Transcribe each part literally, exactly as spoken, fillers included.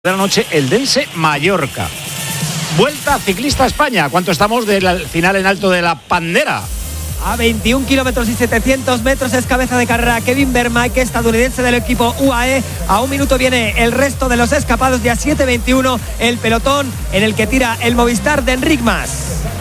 de la noche, Eldense Mallorca. Vuelta ciclista a España. ¿Cuánto estamos del final en alto de la Pandera? A veintiún kilómetros y setecientos metros es cabeza de carrera Kevin Vermaeke, estadounidense del equipo U A E. A un minuto viene el resto de los escapados y a siete veintiuno el pelotón en el que tira el Movistar de Enric Mas.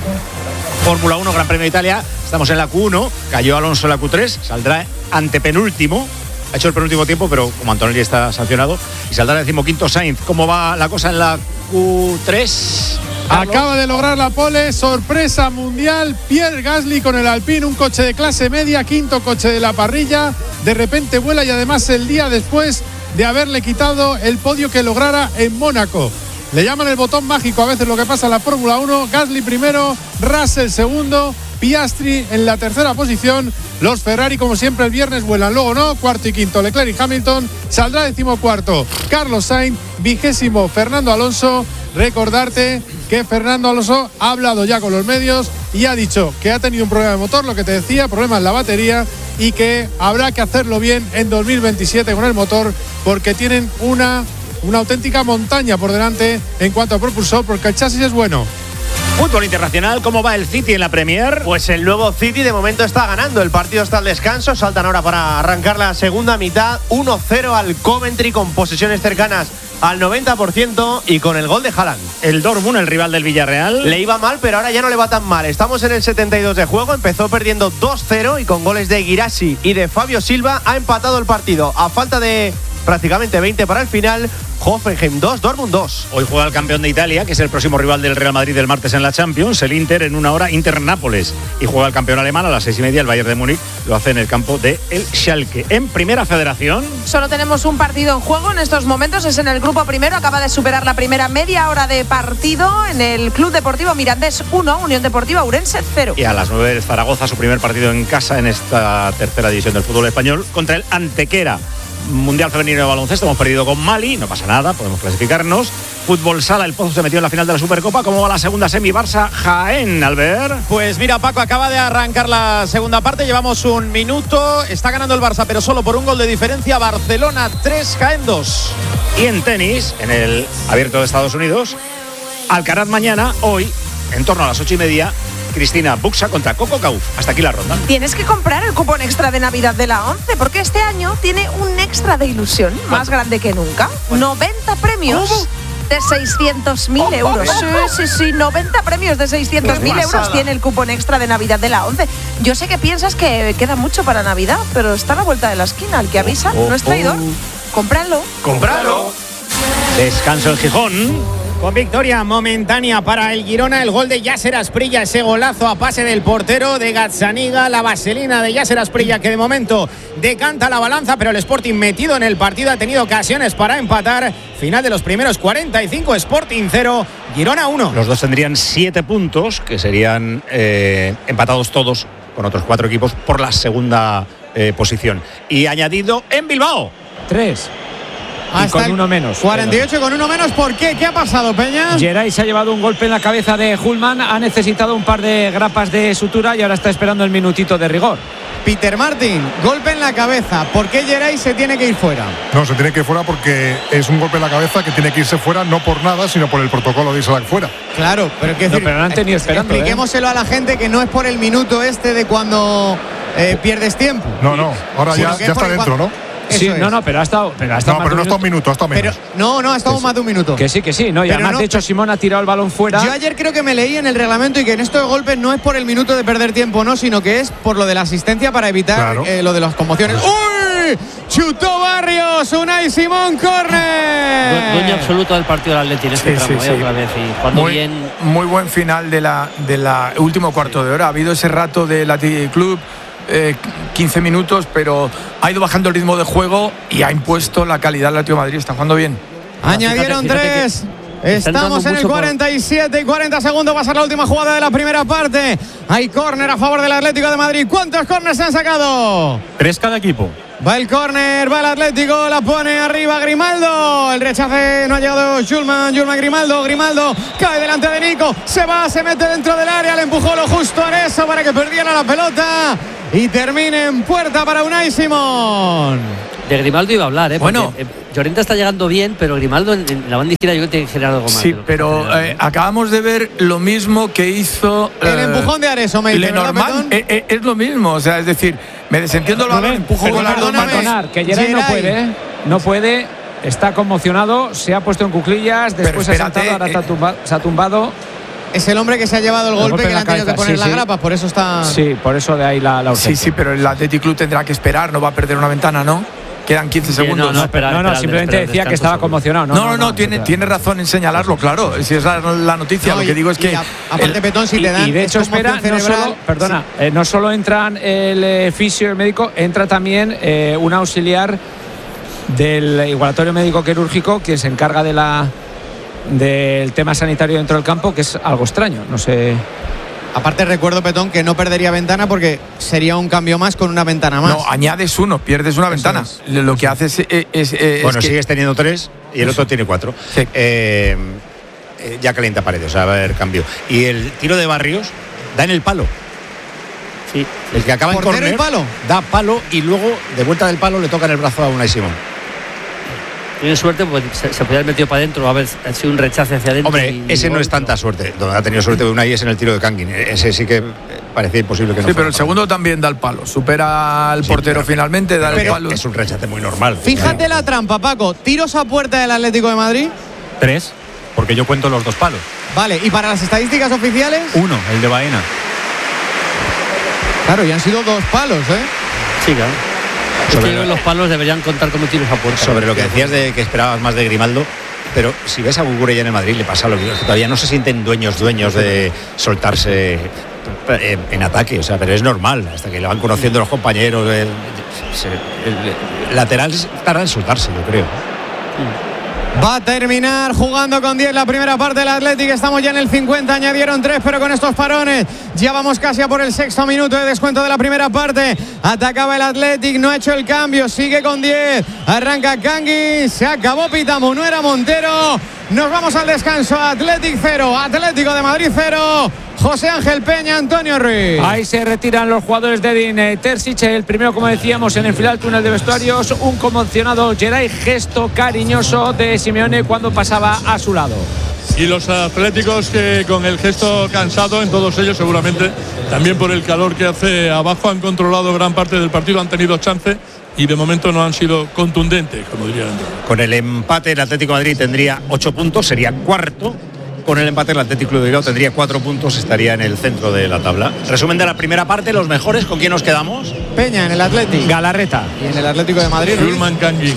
Fórmula uno, Gran Premio de Italia. Estamos en la Q uno. Cayó Alonso en la Q tres. Saldrá antepenúltimo. Ha hecho el penúltimo tiempo, pero como Antonelli está sancionado. Y saldrá decimoquinto Sainz. ¿Cómo va la cosa en la Q tres? Carlos. Acaba de lograr la pole, sorpresa mundial, Pierre Gasly con el Alpine, un coche de clase media, quinto coche de la parrilla, de repente vuela y además el día después de haberle quitado el podio que lograra en Mónaco. Le llaman el botón mágico a veces lo que pasa en la Fórmula uno, Gasly primero, Russell segundo, Piastri en la tercera posición. Los Ferrari, como siempre, el viernes vuelan, luego no, cuarto y quinto Leclerc y Hamilton, saldrá decimocuarto Carlos Sainz, vigésimo Fernando Alonso. Recordarte que Fernando Alonso ha hablado ya con los medios y ha dicho que ha tenido un problema de motor, lo que te decía, problema en la batería, y que habrá que hacerlo bien en dos mil veintisiete con el motor, porque tienen una, una auténtica montaña por delante en cuanto a propulsor, porque el chasis es bueno. Fútbol internacional, ¿cómo va el City en la Premier? Pues el nuevo City de momento está ganando. El partido está al descanso. Saltan ahora para arrancar la segunda mitad. uno cero al Coventry con posesiones cercanas al noventa por ciento y con el gol de Haaland. El Dortmund, el rival del Villarreal. Le iba mal, pero ahora ya no le va tan mal. Estamos en el setenta y dos de juego. Empezó perdiendo dos cero y con goles de Guirassy y de Fabio Silva ha empatado el partido. A falta de prácticamente veinte para el final, Hoffenheim dos, Dortmund dos. Hoy juega el campeón de Italia, que es el próximo rival del Real Madrid el martes en la Champions, el Inter en una hora, Inter-Nápoles. Y juega el campeón alemán a las seis y media, el Bayern de Múnich, lo hace en el campo de el Schalke. En Primera Federación. Solo tenemos un partido en juego en estos momentos, es en el grupo primero, acaba de superar la primera media hora de partido en el Club Deportivo Mirandés uno, Unión Deportiva Ourense cero. Y a las nueve el Zaragoza, su primer partido en casa en esta tercera división del fútbol español, contra el Antequera. Mundial femenino de baloncesto, hemos perdido con Mali, no pasa nada, podemos clasificarnos. Fútbol sala, el Pozo se metió en la final de la Supercopa. ¿Cómo va la segunda semi? Barça Jaén, Albert. Pues mira, Paco, acaba de arrancar la segunda parte, llevamos un minuto, está ganando el Barça, pero solo por un gol de diferencia. Barcelona tres, Jaén dos. Y en tenis, en el Abierto de Estados Unidos, Alcaraz mañana, hoy, en torno a las ocho y media, Cristina Buxa contra Coco Gauff. Hasta aquí la ronda. Tienes que comprar el cupón extra de Navidad de la ONCE, porque este año tiene un extra de ilusión más grande que nunca. noventa premios. ¿Cómo? De seiscientos mil euros. Sí, sí, sí, noventa premios de seiscientos mil euros tiene el cupón extra de Navidad de la ONCE. Yo sé que piensas que queda mucho para Navidad, pero está a la vuelta de la esquina. El que avisa oh, oh, no es traidor. Oh. Cómpralo. Cómpralo. Descanso en Gijón. Con victoria momentánea para el Girona, el gol de Yasser Asprilla, ese golazo a pase del portero de Gazzaniga, la vaselina de Yasser Asprilla que de momento decanta la balanza, pero el Sporting metido en el partido ha tenido ocasiones para empatar. Final de los primeros cuarenta y cinco, Sporting cero, Girona uno. Los dos tendrían siete puntos, que serían eh, empatados todos con otros cuatro equipos por la segunda eh, posición. Y añadido en Bilbao. Tres. Y con uno menos. cuarenta y ocho con uno menos. ¿Por qué? ¿Qué ha pasado, Peña? Geray se ha llevado un golpe en la cabeza de Hulman, ha necesitado un par de grapas de sutura y ahora está esperando el minutito de rigor. Peter Martin, golpe en la cabeza. ¿Por qué Geray se tiene que ir fuera? No, se tiene que ir fuera porque es un golpe en la cabeza que tiene que irse fuera, no por nada, sino por el protocolo de irse fuera. Claro, pero ¿qué no, decir? pero no han tenido esperando. Expliquémoselo ¿eh? a la gente que no es por el minuto este de cuando eh, pierdes tiempo. No, no, ahora ya, ya está dentro, cuando... ¿no? Sí, Eso no, es. no, pero ha estado. Pero ha estado no, pero no está un minuto, hasta menos. Pero, no, no, ha estado más de un minuto. Que sí, que sí, no. Y pero además, no, de hecho, Simón ha tirado el balón fuera. Yo ayer creo que me leí en el reglamento y que en estos golpes no es por el minuto de perder tiempo, no, sino que es por lo de la asistencia para evitar claro. eh, lo de las conmociones. ¡Uy! Chutó Barrios, Unai Simón, córner. Dueño absoluto del partido del Atleti en este sí, tramo, sí, eh, sí. otra vez. Y cuando muy, bien... muy buen final de la, de la último cuarto de hora. Ha habido ese rato del Athletic Club. Eh, quince minutos, pero ha ido bajando el ritmo de juego y ha impuesto la calidad del Atlético de Madrid. Está jugando bien. Añadieron fíjate, fíjate tres. Estamos en el cuarenta y siete y cuarenta segundos. Va a ser la última jugada de la primera parte. Hay córner a favor del Atlético de Madrid. ¿Cuántos córneres se han sacado? Tres cada equipo. Va el córner, va el Atlético, la pone arriba Grimaldo. El rechace no ha llegado Julman, Julman Grimaldo, Grimaldo cae delante de Nico. Se va, se mete dentro del área, le empujó lo justo a Arezzo para que perdiera la pelota. Y termine en puerta para Unai Simón. De Grimaldo iba a hablar, ¿eh? Bueno. Porque, eh, Llorente está llegando bien, pero Grimaldo en, en la banda izquierda yo creo que tiene que generar algo más. Sí, pero eh, acabamos de ver lo mismo que hizo el eh, empujón de Areso, me dice, Lenormand. Eh, eh, es lo mismo, o sea, es decir, me desentiendo el balón, empujo con las dos manos. Perdonar, que Geray no puede, ¿eh? No puede, está conmocionado, se ha puesto en cuclillas, después se ha sentado, ahora está tumba, se ha tumbado. Es el hombre que se ha llevado el, el golpe, golpe que le han tenido que poner sí, las sí. grapas, por eso está. Sí, por eso de ahí la, la urgencia. Sí, sí, pero el Athletic Club tendrá que esperar, no va a perder una ventana, ¿no? Quedan quince segundos. No, no, espera, no, no espera, simplemente espera, decía que estaba seguro. conmocionado. No, no, no, no, no tiene, tiene razón en señalarlo, claro. Si es la, la noticia, no, lo que digo es que. A, aparte, el, Petón, si te dan. Y de hecho, espera, no solo, perdona, sí. eh, no solo entran el eh, fisio y el médico, entra también eh, un auxiliar del igualatorio médico quirúrgico que se encarga de la del tema sanitario dentro del campo, que es algo extraño, no sé. Aparte recuerdo, Petón, que no perdería ventana porque sería un cambio más con una ventana más. No, añades uno, pierdes una Eso ventana. Es. Lo que haces es… es, es bueno, es sigues teniendo tres y el Eso. otro tiene cuatro. Sí. Eh, eh, ya calienta Paredes, o sea, va a haber cambio. Y el tiro de Barrios da en el palo. Sí. El que acaba en córner palo? da palo y luego de vuelta del palo le toca en el brazo a Unai Simón. Tiene suerte, pues se, se podría haber metido para adentro, a ver, ha sido un rechace hacia adentro. Hombre, y, ese y no es tanta suerte. Donde ha tenido suerte Unai es en el tiro de Kangin. Ese sí que parecía imposible que no. Sí, pero el segundo también da el palo. Supera al sí, portero pero, finalmente, da el palo. Es un rechace muy normal. Fíjate la trampa, Paco. ¿Tiros a puerta del Atlético de Madrid? Tres, porque yo cuento los dos palos. Vale, ¿y para las estadísticas oficiales? Uno, el de Baena. Claro, y han sido dos palos, ¿eh? Sí, claro. Sobre lo, los palos deberían contar como tiros a puerta. Sobre lo que decías de que esperabas más de Grimaldo, pero si ves a Gugure ya en el Madrid le pasa lo que todavía no se sienten dueños dueños de soltarse en ataque, o sea, pero es normal hasta que lo van conociendo los compañeros. El, el, el lateral estará en soltarse, yo creo. Sí. Va a terminar jugando con diez la primera parte del Athletic. Estamos ya en el cincuenta, añadieron tres, pero con estos parones ya vamos casi a por el sexto minuto de descuento de la primera parte. Atacaba el Athletic, no ha hecho el cambio, sigue con diez. Arranca Kangin, se acabó Pitamo, no era Montero. Nos vamos al descanso. Athletic cero, Atlético de Madrid cero. José Ángel Peña, Antonio Ruiz. Ahí se retiran los jugadores de Edin Terzic. El primero, como decíamos, en enfilar el túnel de vestuarios. Un conmocionado Geray, gesto cariñoso de Simeone cuando pasaba a su lado. Y los atléticos que con el gesto cansado, en todos ellos seguramente, también por el calor que hace abajo, han controlado gran parte del partido, han tenido chance y de momento no han sido contundentes, como dirían. Con el empate el Atlético de Madrid tendría ocho puntos, sería cuarto. Con el empate el Atlético de Bilbao tendría cuatro puntos, estaría en el centro de la tabla. Resumen de la primera parte, los mejores, ¿con quién nos quedamos? Peña en el Atlético. Galarreta. Y en el Atlético de Madrid. Schulman Kangin.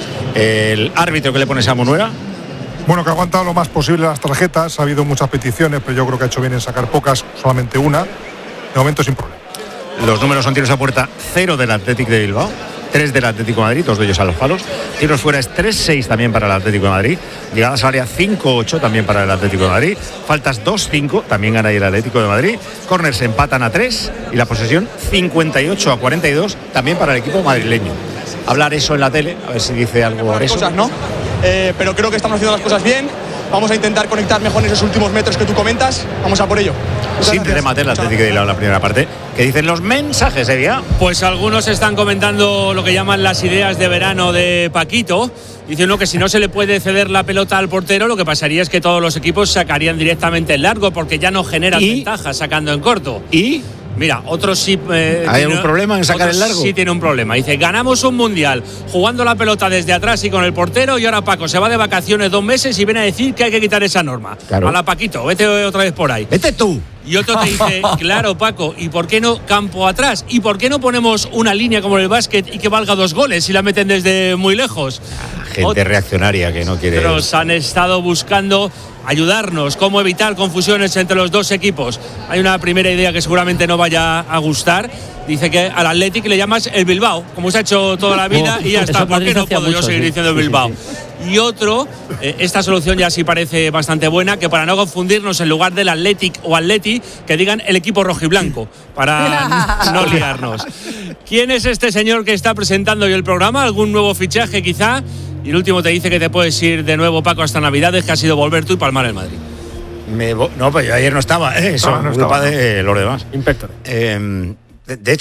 El árbitro que le pones a Monuera. Bueno, que ha aguantado lo más posible las tarjetas. Ha habido muchas peticiones, pero yo creo que ha hecho bien en sacar pocas, solamente una. De momento sin problema. Los números son tiros a puerta cero del Atlético de Bilbao, tres del Atlético de Madrid, dos de ellos a los palos. Tiros fuera es tres seis también para el Atlético de Madrid. Llegadas al área cinco ocho también para el Atlético de Madrid. Faltas dos cinco, también gana ahí el Atlético de Madrid. Corners empatan a tres y la posesión cincuenta y ocho a cuarenta y dos también para el equipo madrileño. Hablar eso en la tele, a ver si dice algo de eso. Cosas, ¿no? Eh, pero creo que estamos haciendo las cosas bien. Vamos a intentar conectar mejor en esos últimos metros que tú comentas. Vamos a por ello. Muchas Sin remate el Atlético de Bilbao en la primera parte. ¿Qué dicen los mensajes, Evia? Pues algunos están comentando lo que llaman las ideas de verano de Paquito. Dice uno que si no se le puede ceder la pelota al portero, lo que pasaría es que todos los equipos sacarían directamente el largo porque ya no generan ventajas sacando en corto. ¿Y? Mira, otros sí… Eh, ¿Hay algún problema en sacar el largo? Sí tiene un problema. Dice, ganamos un mundial jugando la pelota desde atrás y con el portero y ahora Paco se va de vacaciones dos meses y viene a decir que hay que quitar esa norma. Claro. A la Paquito, vete otra vez por ahí. Vete tú. Y otro te dice, claro Paco, ¿y por qué no campo atrás? ¿Y por qué no ponemos una línea como en el básquet y que valga dos goles si la meten desde muy lejos? Ah, gente Ot- reaccionaria que no quiere… Otros han estado buscando ayudarnos, cómo evitar confusiones entre los dos equipos. Hay una primera idea que seguramente no vaya a gustar. Dice que al Athletic le llamas el Bilbao, como se ha hecho toda la vida, y ya está. ¿Por qué no puedo mucho, yo seguir sí, diciendo el Bilbao? Sí, sí, sí. Y otro, eh, esta solución ya sí parece bastante buena, que para no confundirnos, en lugar del Athletic o Atleti, que digan el equipo rojiblanco, para no liarnos. ¿Quién es este señor que está presentando hoy el programa? ¿Algún nuevo fichaje quizá? Y el último te dice que te puedes ir de nuevo, Paco, hasta Navidades, que ha sido volver tú y palmar el Madrid. Me no, pues yo ayer no estaba, ¿eh? Eso, no, no culpa estaba, de no. los demás. Inspector. Eh, de, de hecho,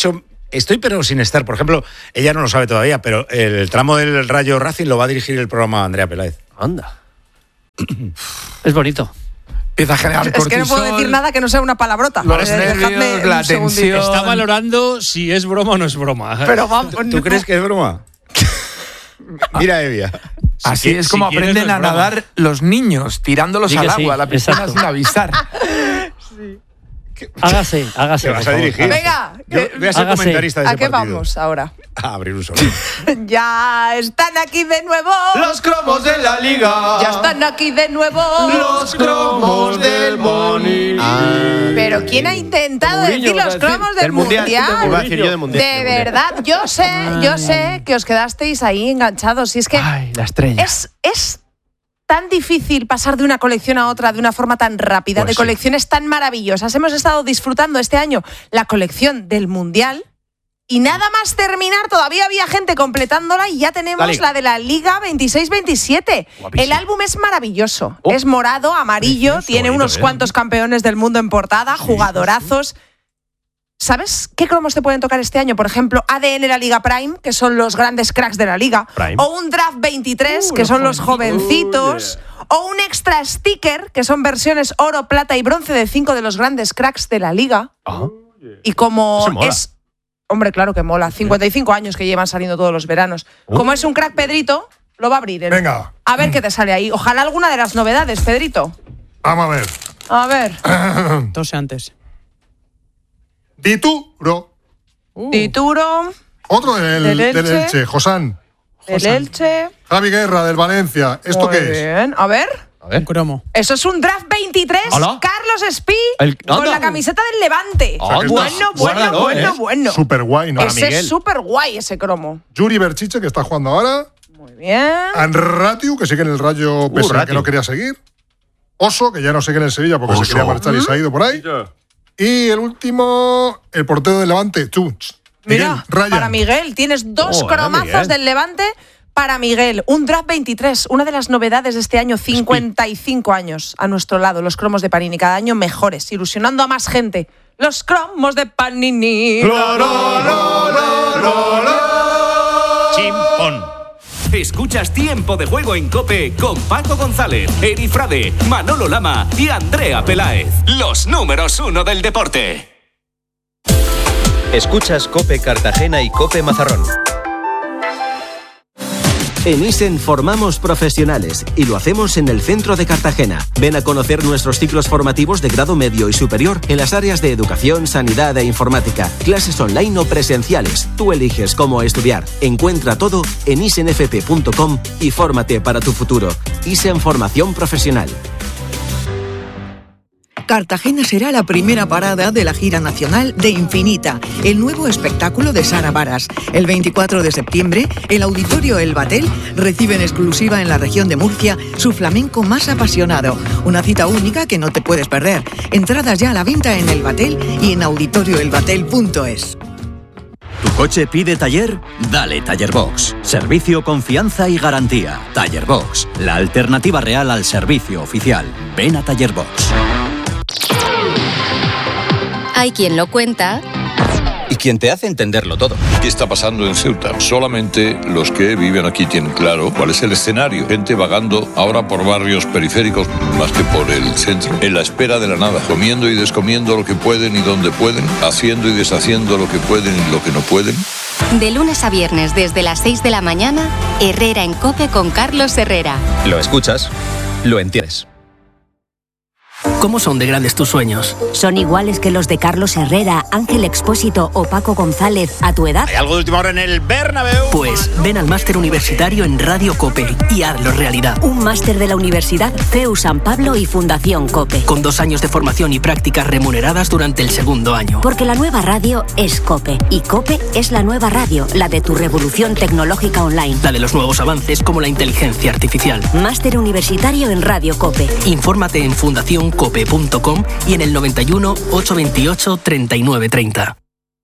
Estoy pero sin estar. Por ejemplo, ella no lo sabe todavía, pero el tramo del Rayo Racing lo va a dirigir el programa Andrea Peláez. Anda. Es bonito. Empieza a generar Es que no puedo decir nada que no sea una palabrota. Los Eh, nervios, dejadme la un segundito. tensión. Está valorando si es broma o no es broma. Pero vamos, ¿Tú no. crees que es broma? Mira, Evia. Así Si es qui- como si quieres, aprenden no es a broma. nadar los niños, tirándolos Di al que sí, agua, a la piscina exacto. sin avisar. Hágase, hágase. Te vas por a favor. dirigir. Venga, Yo que- voy a ser Hágase. comentarista de ¿a ese qué partido. vamos ahora? A abrir un solo. Ya están aquí de nuevo. Los cromos de la liga. Ya están aquí de nuevo. Los cromos del Moni. Pero ¿quién ha intentado Mourinho, decir vas a los decir. cromos del Del mundial. mundial? Iba a decir yo de mundial. De verdad, yo sé, yo sé que os quedasteis ahí enganchados. Y es que Ay, la estrella. es, es tan difícil pasar de una colección a otra de una forma tan rápida, Pues de sí. colecciones tan maravillosas. Hemos estado disfrutando este año la colección del Mundial y nada más terminar, todavía había gente completándola y ya La tenemos Liga. la, de la Liga veintiséis veintisiete. El álbum es maravilloso. Oh. Es morado, amarillo, Precioso, tiene bonito, unos ¿eh? cuantos campeones del mundo en portada, jugadorazos. ¿Sabes qué cromos te pueden tocar este año? Por ejemplo, A D N la Liga Prime, que son los grandes cracks de la liga. Prime. O un Draft veintitrés, Uh, que los son los jovencitos. jovencitos. O un Extra Sticker, que son versiones oro, plata y bronce de cinco de los grandes cracks de la liga. Y como Eso mola. es... Hombre, claro que mola. cincuenta y cinco años que llevan saliendo todos los veranos. Como es un crack, Pedrito, lo va a abrir. él. Venga. A ver qué te sale ahí. Ojalá alguna de las novedades, Pedrito. Vamos a ver. A ver. Tose antes. Dituro. Tituro, Otro del, Del del Elche. Elche. Josán. el Elche. Javi Guerra, del Valencia. ¿Esto Muy qué es? bien. A ver. Un cromo. Eso es un Draft veintitrés, Hola. Carlos Espí, El- con anda. la camiseta del Levante. sea, que bueno, estás- bueno, guárdalo, bueno, ¿eh? bueno. Súper guay, ¿no? Ese Miguel. es súper guay, ese cromo. Yuri Berchiche, que está jugando ahora. Muy bien. Anratiu, que sigue en el Rayo, pese a que Ratiu. no quería seguir. Oso, que ya no sigue en el Sevilla porque se Oso. quería marchar y se ha ido por ahí. Y el último, el portero del Levante, Chuch. Mira, Ryan. para Miguel, tienes dos Joder, cromazos Miguel. del Levante para Miguel. Un Draft veintitrés, una de las novedades de este año, cincuenta y cinco años a nuestro lado, los cromos de Panini, cada año mejores, ilusionando a más gente. Los cromos de Panini. Chimpón. Escuchas Tiempo de Juego en COPE con Paco González, Eri Frade, Manolo Lama y Andrea Peláez. Los números uno del deporte. Escuchas COPE Cartagena y COPE Mazarrón. En Isen formamos profesionales y lo hacemos en el centro de Cartagena. Ven a conocer nuestros ciclos formativos de grado medio y superior en las áreas de educación, sanidad e informática. Clases online o presenciales. Tú eliges cómo estudiar. Encuentra todo en isen f p punto com y fórmate para tu futuro. Isen Formación Profesional. Cartagena será la primera parada de la gira nacional de Infinita, el nuevo espectáculo de Sara Varas. El veinticuatro de septiembre, el Auditorio El Batel recibe en exclusiva en la región de Murcia su flamenco más apasionado. Una cita única que no te puedes perder. Entradas ya a la venta en El Batel y en auditorio el batel punto es. ¿Tu coche pide taller? Dale Taller Box. Servicio, confianza y garantía. Taller Box, la alternativa real al servicio oficial. Ven a Taller Box. Hay quien lo cuenta y quien te hace entenderlo todo. ¿Qué está pasando en Ceuta? Solamente los que viven aquí tienen claro cuál es el escenario. Gente vagando ahora por barrios periféricos más que por el centro, en la espera de la nada, comiendo y descomiendo lo que pueden y donde pueden, haciendo y deshaciendo lo que pueden y lo que no pueden. de lunes a viernes desde las seis de la mañana, Herrera en COPE con Carlos Herrera. Lo escuchas, lo entiendes. ¿Cómo son de grandes tus sueños? ¿Son iguales que los de Carlos Herrera, Ángel Expósito o Paco González a tu edad? ¿Hay algo de última hora en el Bernabéu? Pues ven al máster universitario en Radio COPE y hazlo realidad. Un máster de la Universidad C E U San Pablo y Fundación COPE. Con dos años de formación y prácticas remuneradas durante el segundo año. Porque la nueva radio es COPE y COPE es la nueva radio, la de tu revolución tecnológica online. La de los nuevos avances como la inteligencia artificial. Máster universitario en Radio COPE. Infórmate en fundación cope punto com y en el noventa y uno, ochocientos veintiocho, treinta y nueve treinta.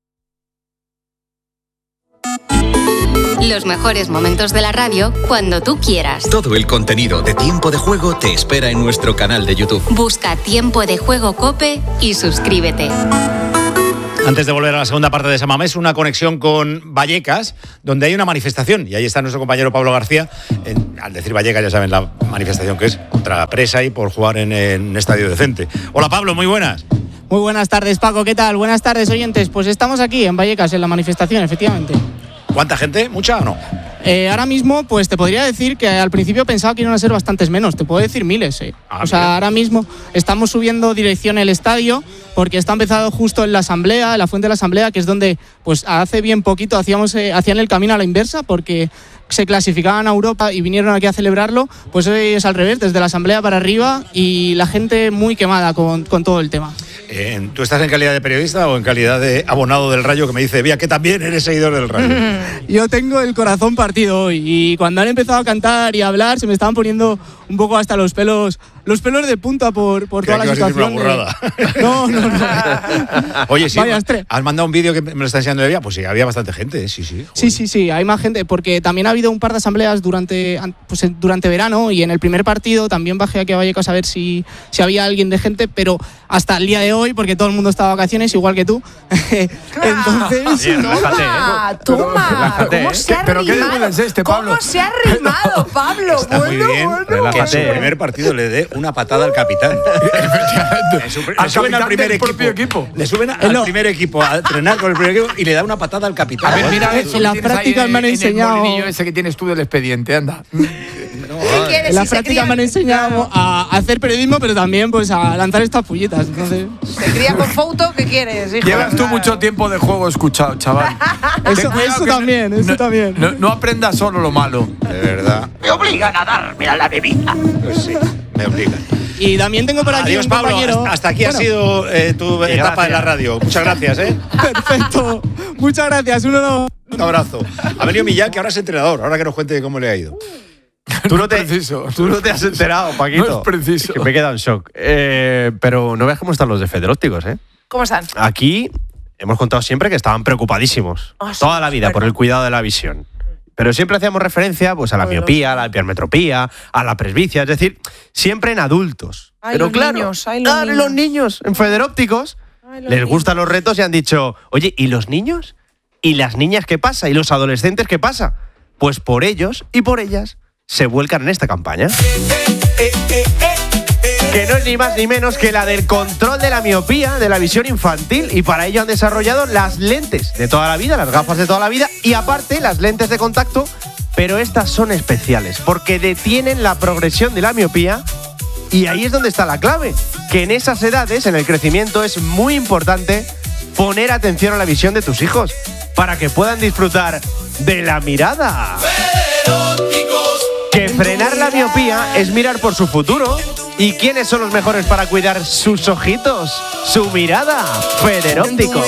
Los mejores momentos de la radio cuando tú quieras. Todo el contenido de Tiempo de Juego te espera en nuestro canal de YouTube. Busca Tiempo de Juego COPE y suscríbete. Antes de volver a la segunda parte de Samamés, una conexión con Vallecas, donde hay una manifestación. Y ahí está nuestro compañero Pablo García. En, al decir Vallecas, ya saben la manifestación que es contra Presa y por jugar en, en un estadio decente. Hola Pablo, muy buenas. Muy buenas tardes, Paco, ¿qué tal? Buenas tardes, oyentes. Pues estamos aquí en Vallecas, en la manifestación, efectivamente. ¿Cuánta gente? ¿Mucha o no? Eh, ahora mismo, pues te podría decir que al principio pensaba que iban a ser bastantes menos, te puedo decir miles. Eh. Ah, o sea, mira. Ahora mismo estamos subiendo dirección el estadio porque está empezado justo en la asamblea, en la fuente de la asamblea, que es donde pues hace bien poquito hacíamos, eh, hacían el camino a la inversa porque se clasificaban a Europa y vinieron aquí a celebrarlo. Pues hoy es al revés, desde la asamblea para arriba y la gente muy quemada con, con todo el tema. Eh, ¿Tú estás en calidad de periodista o en calidad de abonado del Rayo que me dice, vea que también eres seguidor del Rayo? Yo tengo el corazón partido hoy y cuando han empezado a cantar y a hablar se me estaban poniendo un poco hasta los pelos los pelos de punta por, por toda la situación. Una burrada. De... No, no, no. Oye, sí, has mandado un vídeo que me lo está enseñando Evia, pues sí, había bastante gente, sí, sí. Joder. Sí, sí, sí, hay más gente, porque también ha habido un par de asambleas durante, pues, durante verano y en el primer partido también bajé aquí a Vallecas a ver si, si había alguien de gente, pero hasta el día de hoy, porque todo el mundo está de vacaciones, igual que tú. Entonces... Sí, toma, toma, ¿cómo se ha ¿Pero qué desnivel es este, Pablo? ¿Cómo se ha rimado, Pablo? Está bueno, muy bien, bueno. que en su primer partido le dé una patada al capitán. Le, sub, le suben al primer equipo, equipo. Le suben al no. primer equipo a entrenar con el primer equipo y le da una patada al capitán. A ver, mira eso. En las prácticas me han enseñado. El molinillo ese que tienes tú del expediente, anda. No, en las prácticas me han enseñado a hacer periodismo, pero también pues a lanzar estas pullitas. Entonces... Se cría con foto, ¿qué quieres, hijo? Llevas tú mucho tiempo de juego escuchado, chaval. eso eso también, eso no, también. No, no aprendas solo lo malo. De verdad. Me obligan a darme a la bebida. Pues sí, me obligan. Y también tengo por aquí Adiós, un Pablo. compañero. Hasta aquí bueno, ha sido eh, tu etapa gracias. En la radio. Muchas gracias, ¿eh? Perfecto. Muchas gracias. Un, uno... un abrazo. Ha venido Millán, que ahora es entrenador. Ahora que nos cuente cómo le ha ido. Tú no, te, tú no te has enterado, Paquito. No es preciso. Que me he quedado en shock. Eh, pero no veas cómo están los de Federópticos, ¿eh? ¿Cómo están? Aquí hemos contado siempre que estaban preocupadísimos. Oh, toda la vida por el cuidado de la visión. Pero siempre hacíamos referencia pues, a la miopía, a la hipermetropía, a la presbicia, es decir, siempre en adultos. Ay, pero los claro, niños, ay, los, ah, niños. los niños en Federópticos ay, los les niños. gustan los retos y han dicho, oye, ¿y los niños? ¿Y las niñas qué pasa? ¿Y los adolescentes qué pasa? Pues por ellos y por ellas se vuelcan en esta campaña. Que no es ni más ni menos que la del control de la miopía, de la visión infantil, y para ello han desarrollado las lentes de toda la vida, las gafas de toda la vida, y aparte las lentes de contacto, pero estas son especiales, porque detienen la progresión de la miopía, y ahí es donde está la clave, que en esas edades, en el crecimiento, es muy importante poner atención a la visión de tus hijos, para que puedan disfrutar de la mirada. Que frenar la miopía es mirar por su futuro. ¿Y quiénes son los mejores para cuidar sus ojitos? Su mirada. Federóptico.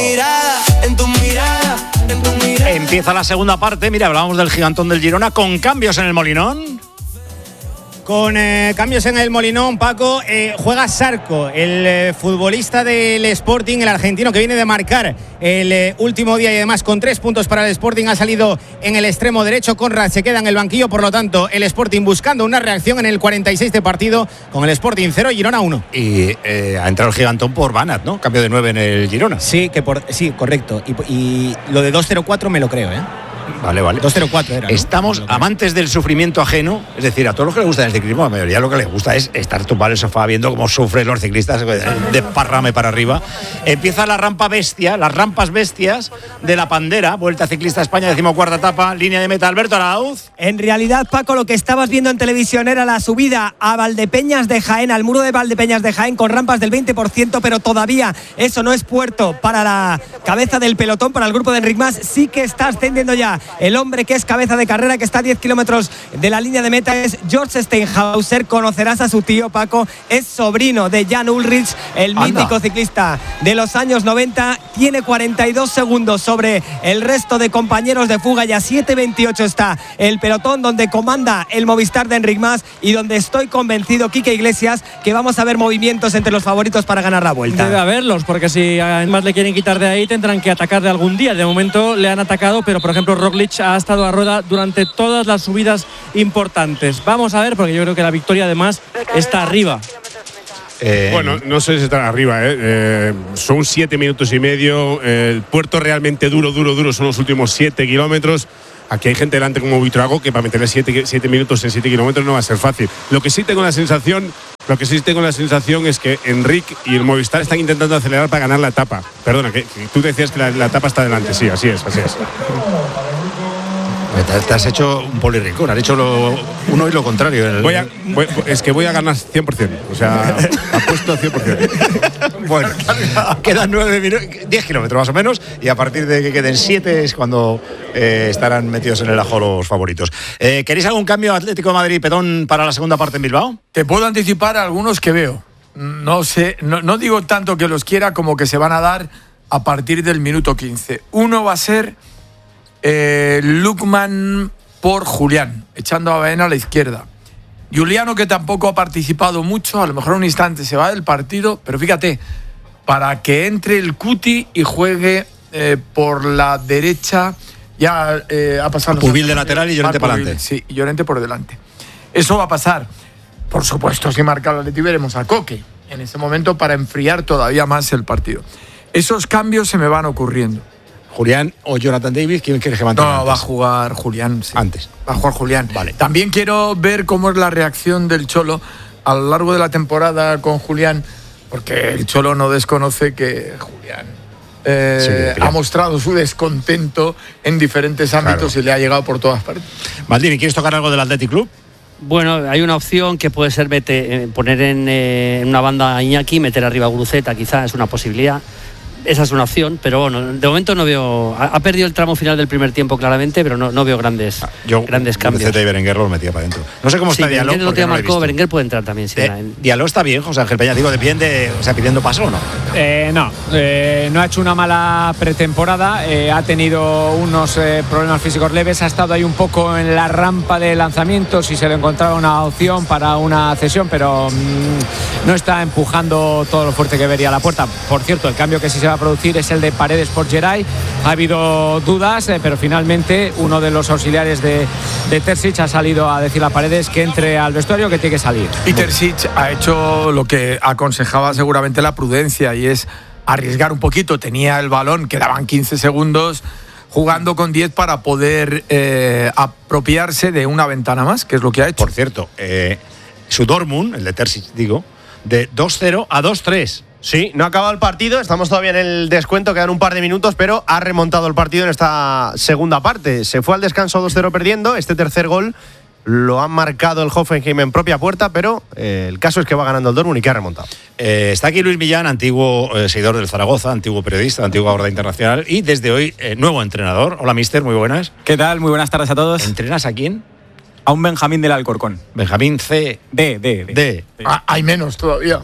Empieza la segunda parte. Mira, hablábamos del gigantón del Girona con cambios en el Molinón. Con eh, cambios en el Molinón, Paco, eh, juega Sarco, el eh, futbolista del Sporting, el argentino que viene de marcar el eh, último día y además con tres puntos para el Sporting ha salido en el extremo derecho. Conrad se queda en el banquillo, por lo tanto el Sporting buscando una reacción en el cuarenta y seis de partido con el Sporting cero, Girona uno. Y eh, ha entrado el gigantón por Banat, ¿no? Cambio de nueve en el Girona. Sí, que por, sí, correcto. Y, y lo de dos cero cuatro me lo creo, ¿eh? Vale, vale. dos cero cuatro era, ¿no? Estamos amantes del sufrimiento ajeno, es decir, a todos los que les gusta el ciclismo, a la mayoría lo que les gusta es estar tumbado en el sofá viendo cómo sufren los ciclistas de parrame para arriba. Empieza la rampa bestia, las rampas bestias de la Pandera, Vuelta Ciclista España, decimocuarta etapa, línea de meta, Alberto Arauz. En realidad, Paco, lo que estabas viendo en televisión era la subida a Valdepeñas de Jaén, al muro de Valdepeñas de Jaén, con rampas del veinte por ciento, pero todavía eso no es puerto para la cabeza del pelotón, para el grupo de Enric Mas. Sí que está ascendiendo ya el hombre que es cabeza de carrera, que está a diez kilómetros de la línea de meta, es George Steinhauser. Conocerás a su tío, Paco, es sobrino de Jan Ullrich, el Anda. mítico ciclista de los años noventa. Tiene cuarenta y dos segundos sobre el resto de compañeros de fuga y a siete veintiocho está el pelotón, donde comanda el Movistar de Enric Mas y donde estoy convencido, Quique Iglesias, que vamos a ver movimientos entre los favoritos para ganar la Vuelta. Debe haberlos, porque si además le quieren quitar de ahí tendrán que atacarle algún día. De momento le han atacado, pero por ejemplo Roglic ha estado a rueda durante todas las subidas importantes. Vamos a ver, porque yo creo que la victoria además está arriba. Eh, bueno, no sé si están arriba, ¿eh? Eh, son siete minutos y medio. El puerto realmente duro, duro, duro son los últimos siete kilómetros. Aquí hay gente delante como Buitrago que para meterle siete, siete minutos en siete kilómetros no va a ser fácil. Lo que sí tengo la sensación, lo que sí tengo la sensación es que Enric y el Movistar están intentando acelerar para ganar la etapa. Perdona, que, que tú decías que la, la etapa está delante. Sí, así es, así es. Te, te has hecho un polirrincón, has hecho lo uno y lo contrario. El... Voy a, voy, es que voy a ganar cien por ciento. O sea, apuesto cien por ciento. Bueno, quedan nueve minutos, diez kilómetros más o menos, y a partir de que queden siete es cuando eh, estarán metidos en el ajo los favoritos. Eh, ¿Queréis algún cambio Atlético de Madrid, Petón, para la segunda parte en Bilbao? Te puedo anticipar algunos que veo. No sé, no, no digo tanto que los quiera como que se van a dar a partir del minuto quince. Uno va a ser eh, Lukman por Julián, echando a Baena a la izquierda. Juliano, que tampoco ha participado mucho, a lo mejor un instante se va del partido, pero fíjate, para que entre el Cuti y juegue eh, por la derecha, ya eh, ha pasado... Pubil de lateral y Llorente para adelante. Sí, y Llorente por delante. Eso va a pasar. Por supuesto, si marca el Atleti veremos a Coque en ese momento para enfriar todavía más el partido. Esos cambios se me van ocurriendo. Julián o Jonathan Davis, ¿quién quieres que mantenga? No, antes? va a jugar Julián. Sí. Antes. Va a jugar Julián. Vale. También quiero ver cómo es la reacción del Cholo a lo largo de la temporada con Julián, porque el Cholo no desconoce que Julián eh, sí, ha mostrado su descontento en diferentes ámbitos, claro, y le ha llegado por todas partes. Maldini, ¿quieres tocar algo del Athletic Club? Bueno, hay una opción que puede ser mete, poner en, eh, en una banda a Iñaki, meter arriba a Guruceta, quizás es una posibilidad. Esa es una opción, pero bueno, de momento no veo. Ha, ha perdido el tramo final del primer tiempo claramente, pero no, no veo grandes, ah, yo, grandes cambios. Guruceta y Berenguer lo metía para adentro. No sé cómo está sí, Diallo. Berenguer lo te marcó, Berenguer puede entrar también. Sí, eh, Diallo está bien, José Ángel Peña, digo, depende, o sea, pidiendo paso o no. Eh, no, eh, no ha hecho una mala pretemporada, eh, ha tenido unos eh, problemas físicos leves, ha estado ahí un poco en la rampa de lanzamientos y se le encontraba una opción para una cesión, pero mmm, no está empujando todo lo fuerte que vería a la puerta. Por cierto, el cambio que sí se va a producir es el de Paredes por Geray. Ha habido dudas, eh, pero finalmente uno de los auxiliares de, de Terzic ha salido a decirle a Paredes que entre al vestuario, que tiene que salir. Y Terzic ha hecho lo que aconsejaba seguramente la prudencia, y es arriesgar un poquito. Tenía el balón, quedaban quince segundos, jugando con diez para poder eh, apropiarse de una ventana más, que es lo que ha hecho. Por cierto, eh, su Dortmund, el de Terzic, digo, de dos cero a dos tres. Sí, no ha acabado el partido, estamos todavía en el descuento, quedan un par de minutos, pero ha remontado el partido en esta segunda parte. Se fue al descanso dos cero perdiendo, este tercer gol lo ha marcado el Hoffenheim en propia puerta, pero eh, el caso es que va ganando el Dortmund y que ha remontado. Eh, está aquí Luis Millán, antiguo eh, seguidor del Zaragoza, antiguo periodista, antiguo abordador internacional y desde hoy eh, nuevo entrenador. Hola, mister, muy buenas. ¿Qué tal? Muy buenas tardes a todos. ¿Entrenas a quién? A un Benjamín del Alcorcón. Benjamín C. D, D, D. D. Ah, hay menos todavía.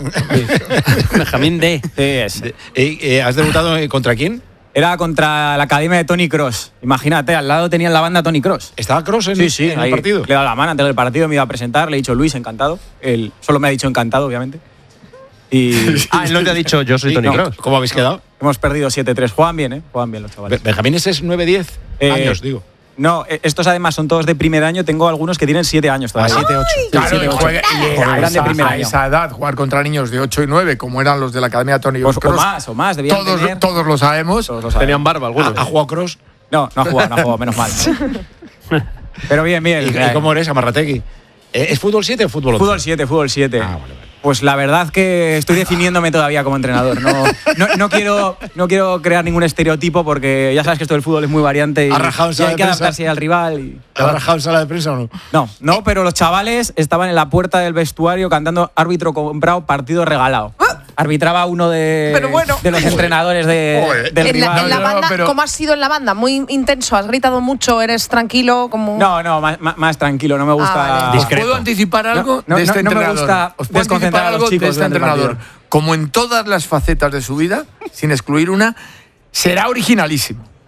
Benjamín D. Sí, es. Eh, eh, ¿Has debutado contra quién? Era contra la academia de Tony Cross. Imagínate, al lado tenían la banda Tony Cross. ¿Estaba Cross en, sí, sí, en el partido? Le he dado la mano antes del partido, me iba a presentar, le he dicho Luis, encantado. Él solo me ha dicho encantado, obviamente. Y... ah, él no te ha dicho yo soy Tony no, Cross. ¿Cómo habéis quedado? Hemos perdido siete tres. Juegan bien, ¿eh? Juegan bien los chavales. ¿Benjamín ese es nueve diez eh, años, digo? No, estos además son todos de primer año. Tengo algunos que tienen siete años todavía. siete ocho. Claro, siete, ocho. Juegue, y era eran de primer año. A esa edad, jugar contra niños de ocho y nueve, como eran los de la Academia Tony pues, Cross. O más, o más. Debían todos, tener. Todos lo sabemos. Todos lo sabemos. Tenían barba algunos. ¿Ha, ¿Ha jugado Cross? No, no ha jugado, no ha jugado, menos mal. Pero bien, bien. ¿Y, ¿y cómo eres, Amarrategui? ¿Es fútbol siete o fútbol once? Fútbol siete, fútbol siete. Ah, vale, vale. Pues la verdad que estoy definiéndome todavía como entrenador. No, no, no, quiero, no quiero crear ningún estereotipo porque ya sabes que esto del fútbol es muy variante y, ¿Ha rajado en sala y hay de que prensa? adaptarse al rival. Y... ¿Ha rajado en sala de prensa o no? No, no, pero los chavales estaban en la puerta del vestuario cantando árbitro comprado, partido regalado. Arbitraba uno de, pero bueno, de los entrenadores de, del en rival. La, en la no, banda, no, pero... ¿cómo has sido en la banda? Muy intenso, has gritado mucho, eres tranquilo, como... No, no, más, más tranquilo, no me gusta... Ah, vale. ¿Os puedo anticipar algo no, no, de este no, entrenador? No me gusta ¿Os puedo desconcentrar a los chicos de este entrenador? Como en todas las facetas de su vida, sin excluir una, será originalísimo.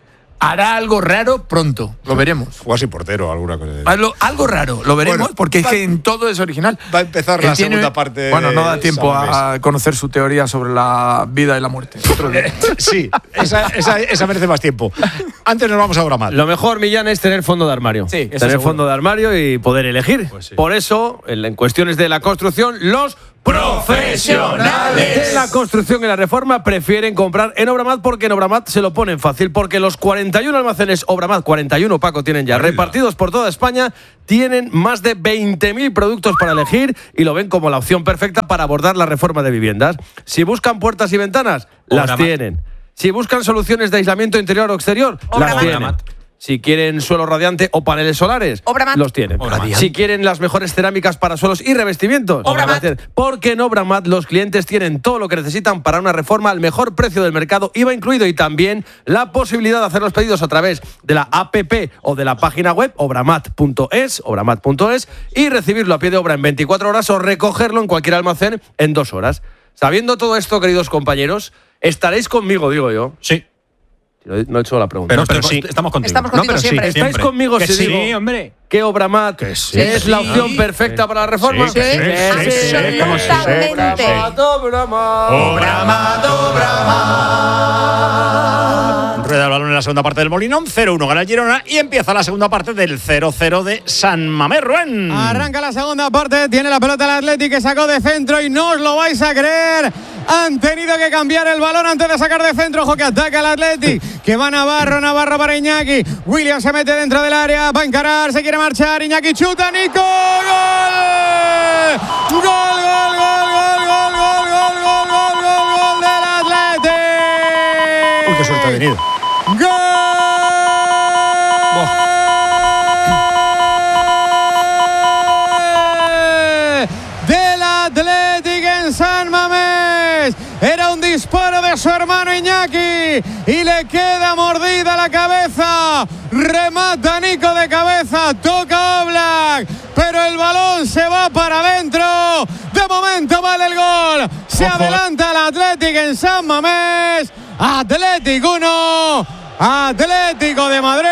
hará algo raro pronto, lo veremos. Juega sin portero, alguna cosa. Algo, algo raro, lo veremos, Bueno, porque es va- que en todo es original. Va a empezar Él la tiene- segunda parte. Bueno, no da de tiempo San a conocer su teoría sobre la vida y la muerte. Otro día. Sí, esa, esa, esa merece más tiempo. Antes nos vamos a Obramat. Lo mejor, Millán, es tener fondo de armario. Sí, eso Tener seguro. fondo de armario y poder elegir. Pues Por eso, en, en cuestiones de la construcción, los profesionales de la construcción y la reforma prefieren comprar en Obramat porque en Obramat se lo ponen fácil. Porque los cuarenta y uno almacenes Obramat, cuarenta y uno, Paco, tienen ya repartidos por toda España, tienen más de veinte mil productos para elegir y lo ven como la opción perfecta para abordar la reforma de viviendas. Si buscan puertas y ventanas, las Obramat. tienen. Si buscan soluciones de aislamiento interior o exterior, Obramat. las tienen. Si quieren suelo radiante o paneles solares, Obramat. los tienen. Obramat. Si quieren las mejores cerámicas para suelos y revestimientos, Obramat. las tienen. Porque en Obramat los clientes tienen todo lo que necesitan para una reforma al mejor precio del mercado, I V A incluido, y también la posibilidad de hacer los pedidos a través de la app o de la página web obramat punto es, obramat punto es, y recibirlo a pie de obra en veinticuatro horas o recogerlo en cualquier almacén en dos horas. Sabiendo todo esto, queridos compañeros, estaréis conmigo, digo yo. Sí. No he no he hecho la pregunta. Pero, No, pero estoy- sí. estamos contigo. Estamos No, contigo pero sí, siempre. ¿Estáis siempre. conmigo Que si sí, digo hombre. que Obramat sí, es que la sí. opción perfecta para la reforma? Sí, que sí, Sí, sí, sí, absolutamente. Obramat, Obramat. Rueda el balón en la segunda parte del Molinón, cero uno gana el Girona y empieza la segunda parte del cero cero de San Mamés. Rubén. Arranca la segunda parte, tiene la pelota el Athletic que sacó de centro y no os lo vais a creer. Han tenido que cambiar el balón antes de sacar de centro. Ojo que ataca el Athletic, que va Navarro, Navarro para Iñaki. William se mete dentro del área, va a encarar, se quiere marchar. Iñaki chuta, Nico, gol. Gol, gol, gol, gol, gol, gol, gol, gol, gol, gol, gol del Athletic. Uy, qué suerte ha venido. ¡Gol! Del Athletic en San Mamés. Era un disparo de su hermano Iñaki y le queda mordida la cabeza. Remata Nico de cabeza, toca Oblak, pero el balón se va para adentro. De momento vale el gol. Se Ojo. adelanta el Athletic en San Mamés. Athletic uno, Atlético de Madrid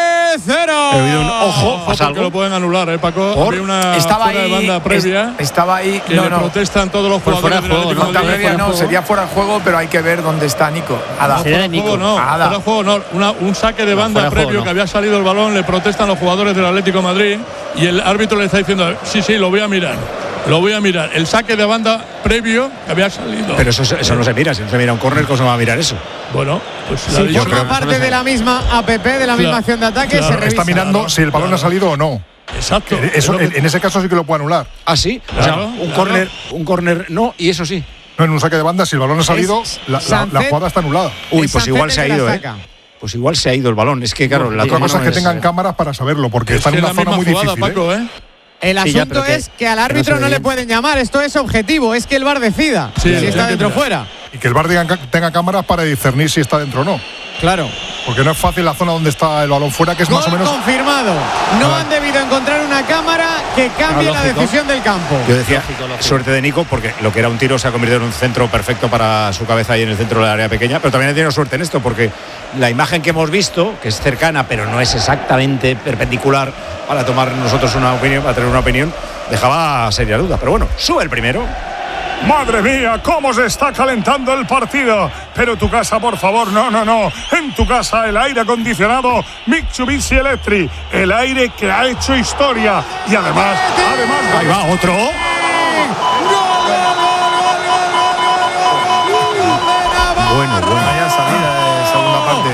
cero. He oído un ojo, Ojo, pasa porque algo. lo pueden anular, ¿eh, Paco? ¿Por? Había una Estaba fuera ahí, de banda previa es- estaba ahí, que no, le no. protestan todos los Pues jugadores fuera de del juego, Atlético ¿no? de Falta Madrid. previa no, Fuera de sería fuera de juego, pero hay que ver dónde está Nico. Ada. juego. Fuera de juego no, Ada. fuera de juego no. Una- un saque de banda fuera de previo juego no. que había salido el balón, le protestan los jugadores del Atlético de Madrid y el árbitro le está diciendo, sí, sí, lo voy a mirar. Lo voy a mirar. El saque de banda previo que había salido. Pero eso, eso no se mira, si no se mira un córner, ¿cómo se va a mirar eso? Bueno, pues Si forma parte de la misma A P P, de la misma Claro, acción de ataque, claro. se revisa. Está mirando si el balón claro. ha salido o no. Exacto. Que Eso, en, en ese caso sí que lo puede anular. Ah, sí. O sea, Claro, un claro. córner, un córner no, y eso sí. No, en un saque de banda, si el balón ha salido, la, la- la Sancet- jugada está anulada. Uy, Es pues Sancet igual se ha el que la ido, ¿eh? saca. Pues igual se ha ido el balón. Es que, claro, la Otra toma cosa no es que es- tengan cámaras para saberlo, porque Es está que en es una la zona misma muy jugada, difícil. Paco, ¿eh? ¿eh? El Sí, ya, asunto pero que- es que al que no árbitro se no, ve le bien. pueden llamar. Esto es objetivo, es que el V A R decida Sí, si está sí, dentro o sí. fuera. Y que el V A R diga- tenga cámaras para discernir si está dentro o no. Claro. Porque no es fácil la zona donde está el balón fuera, que es Gol más o menos. confirmado. No han debido encontrar una cámara que cambie Ah, la lógico. decisión del campo. Yo decía, suerte de Nico, porque lo que era un tiro se ha convertido en un centro perfecto para su cabeza ahí en el centro del área pequeña, pero también ha tenido suerte en esto, porque la imagen que hemos visto, que es cercana, pero no es exactamente perpendicular para tomar nosotros una opinión, para tener una opinión, dejaba seria duda. Pero bueno, sube el primero. Madre mía, cómo se está calentando el partido. Pero tu casa, por favor, no, no, no. En tu casa el aire acondicionado Mitsubishi Electric. El aire que ha hecho historia. Y además, además... Ahí va, otro. Bueno, bueno. Vaya salida de segunda parte.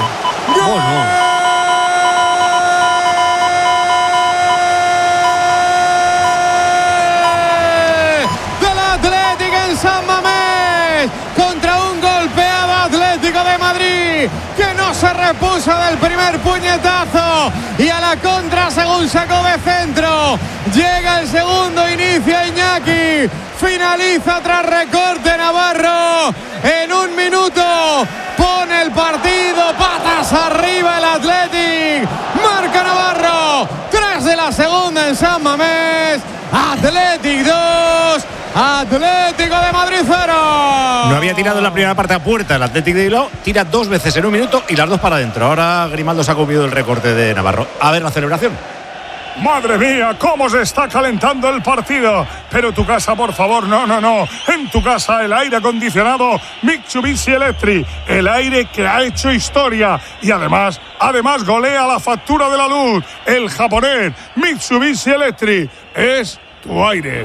Del Atlético en San Mamés contra un golpeado Atlético de Madrid que no se repuso del primer puñetazo y a la contra según sacó de centro. Llega el segundo, inicia Iñaki, finaliza tras recorte Navarro. En un minuto pone el partido patas arriba el Athletic. Marca Navarro, tres de la segunda en San Mamés. Athletic dos, Atlético de Madrid cero. No había tirado en la primera parte a puerta el Atlético de Bilbao, tira dos veces en un minuto y las dos para adentro. Ahora Grimaldo se ha comido el recorte de Navarro. A ver la celebración. Madre mía, cómo se está calentando el partido. Pero tu casa, por favor, no, no, no. En tu casa el aire acondicionado Mitsubishi Electric. El aire que ha hecho historia. Y además, además golea la factura de la luz. El japonés Mitsubishi Electric es tu aire.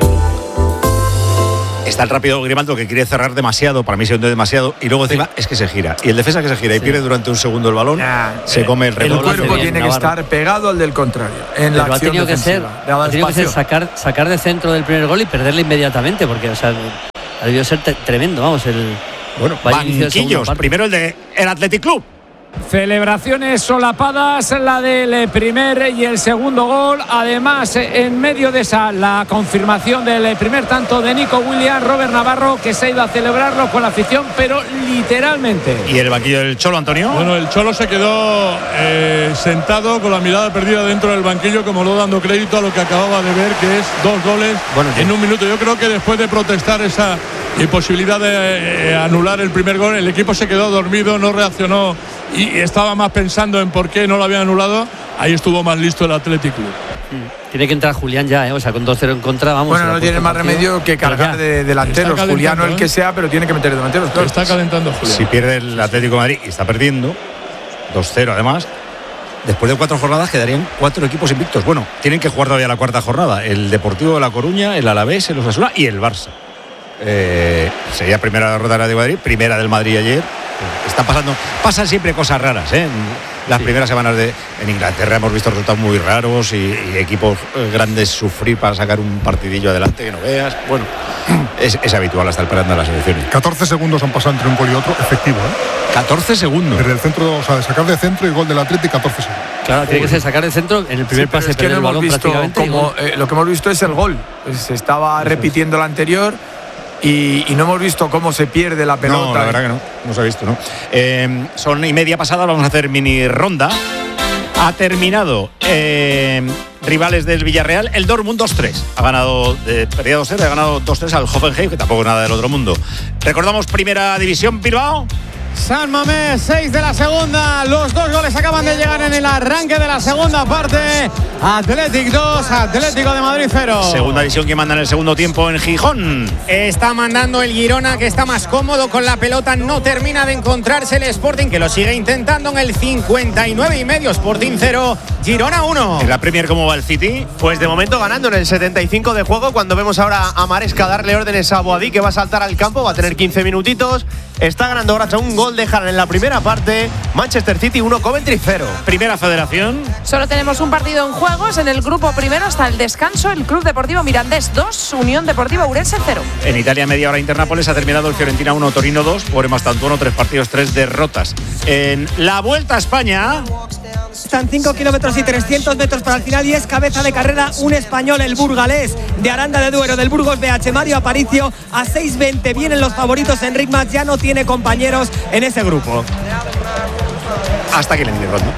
Está el rápido Grimaldo que quiere cerrar demasiado, para mí se hunde demasiado, y luego encima es que se gira. Y el defensa que se gira y sí. pierde durante un segundo el balón, ya, se eh, come el rebote. El cuerpo tiene bien, que Navarro. estar pegado al del contrario. En Pero la acción ha tenido que ser, ha tenido que ser sacar, sacar de centro del primer gol y perderle inmediatamente, porque o sea, ha debido ser te, tremendo, vamos, el bueno, banquillos. Primero el de el Athletic Club. Celebraciones solapadas, la del primer y el segundo gol. Además, en medio de esa, la confirmación del primer tanto de Nico Williams, Robert Navarro, que se ha ido a celebrarlo con la afición, pero literalmente. ¿Y el banquillo del Cholo, Antonio? Bueno, el Cholo se quedó eh, sentado con la mirada perdida dentro del banquillo, como no dando crédito a lo que acababa de ver, que es dos goles bueno, en un minuto. Yo creo que después de protestar esa imposibilidad de eh, anular el primer gol, el equipo se quedó dormido, no reaccionó y estaba más pensando en por qué no lo habían anulado. Ahí estuvo más listo el Athletic Club. Tiene que entrar Julián ya, ¿eh? O sea, con dos cero en contra, vamos. Bueno, no tiene más remedio que cargar de delanteros. Julián o el que sea, pero tiene que meter delanteros. Claro. Está calentando Julián. Si pierde el Atlético de Madrid y está perdiendo, dos cero además, después de cuatro jornadas quedarían cuatro equipos invictos. Bueno, tienen que jugar todavía la cuarta jornada. El Deportivo de La Coruña, el Alavés, el Osasuna y el Barça. Eh, sería primera derrota del Atlético de Madrid, primera del Madrid ayer. Está pasando, pasan siempre cosas raras, ¿eh? En las sí. primeras semanas de en Inglaterra hemos visto resultados muy raros y, y equipos grandes sufrir para sacar un partidillo adelante que no veas. Bueno, es, es habitual hasta el parando de las elecciones. catorce segundos han pasado entre un gol y otro, efectivo, ¿eh? catorce segundos. Desde el centro, o sea, de sacar de centro y gol del Atlético, catorce segundos. Claro, tiene que ser sacar de centro en el primer sí, pase, es que no el balón visto prácticamente. Como, eh, lo que hemos visto es el gol. Se estaba repitiendo el anterior. Y, y no hemos visto cómo se pierde la pelota. No, la verdad que no, no se ha visto, ¿no? Eh, son y media pasada, vamos a hacer mini ronda. Ha terminado eh, rivales del Villarreal, el Dortmund dos tres. Ha ganado, eh, perdía dos cero, ha ganado dos tres al Hoffenheim, que tampoco es nada del otro mundo. Recordamos Primera División, Bilbao. San Mamés, seis de la segunda. Los dos goles acaban de llegar en el arranque de la segunda parte. Athletic dos, Atlético de Madrid cero. Segunda división que manda en el segundo tiempo en Gijón. Está mandando el Girona, que está más cómodo con la pelota. No termina de encontrarse el Sporting, que lo sigue intentando en el cincuenta y nueve y medio. Sporting cero, Girona uno. En la Premier, ¿cómo va el City? Pues de momento ganando en el setenta y cinco de juego. Cuando vemos ahora a Maresca darle órdenes a Boadí, que va a saltar al campo, va a tener quince minutitos. Está ganando gracias a un gol de Haaland en la primera parte. Manchester City uno, Coventry cero. Primera Federación. Solo tenemos un partido en juegos. En el grupo primero hasta el descanso, el Club Deportivo Mirandés dos, Unión Deportiva Urense cero. En Italia, media hora Internápoles, ha terminado el Fiorentina uno, Torino dos, por Mastantuono tres partidos, tres derrotas. En la Vuelta a España. Están cinco kilómetros y trescientos metros para el final y es cabeza de carrera un español, el burgalés de Aranda de Duero, del Burgos B H, Mario Aparicio. A seis veinte vienen los favoritos. Enric Mas ya no tiene compañeros en ese grupo. Hasta que le mide Rondo.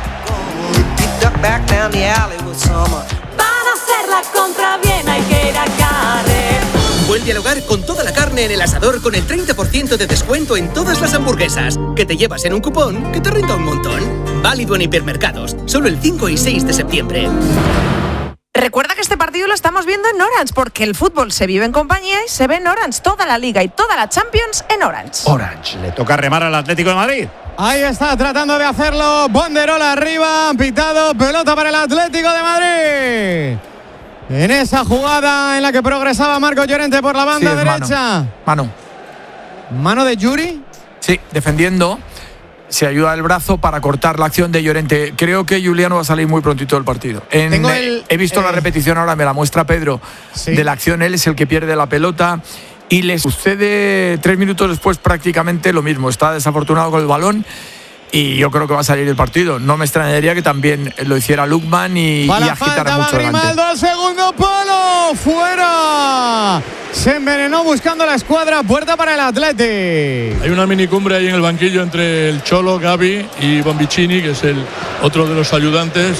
Para hacerla contra bien hay que ir a Carrer. Vuelve al hogar con toda la carne en el asador con el treinta por ciento de descuento en todas las hamburguesas, que te llevas en un cupón que te renta un montón. Válido en hipermercados, solo el cinco y seis de septiembre. Recuerda que este partido lo estamos viendo en Orange, porque el fútbol se vive en compañía y se ve en Orange. Toda la Liga y toda la Champions en Orange. Orange. Le toca remar al Atlético de Madrid. Ahí está tratando de hacerlo. Bonderola arriba, pitado, pelota para el Atlético de Madrid. En esa jugada en la que progresaba Marco Llorente por la banda sí, derecha. Mano. mano. ¿Mano de Yuri? Sí, defendiendo. Se ayuda el brazo para cortar la acción de Llorente. Creo que Juliano va a salir muy prontito del partido. En, el, he visto eh, la repetición ahora, me la muestra Pedro, sí. de la acción. Él es el que pierde la pelota y le sucede tres minutos después prácticamente lo mismo. Está desafortunado con el balón y yo creo que va a salir el partido. No me extrañaría que también lo hiciera Lukman y, y agitara mucho delante. Grimaldo al segundo palo, fuera. Se envenenó buscando la escuadra, puerta para el Athletic. Hay una minicumbre ahí en el banquillo entre el Cholo, Gavi y Bombicini, que es el otro de los ayudantes.